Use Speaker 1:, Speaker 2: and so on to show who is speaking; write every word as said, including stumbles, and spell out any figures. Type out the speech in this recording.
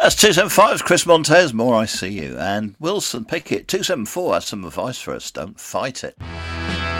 Speaker 1: That's two seven five, Chris Montez, More I See You. And Wilson Pickett, two seven four, has some advice for us. Don't fight it.